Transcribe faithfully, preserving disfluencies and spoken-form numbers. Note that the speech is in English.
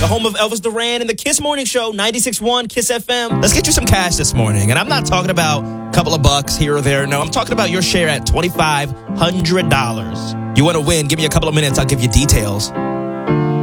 home of Elvis Duran and the Kiss Morning Show, ninety-six point one Kiss F M. Let's get you some cash this morning. And I'm not talking about a couple of bucks here or there. No, I'm talking about your share at twenty-five hundred dollars. You want to win? Give me a couple of minutes. I'll give you details.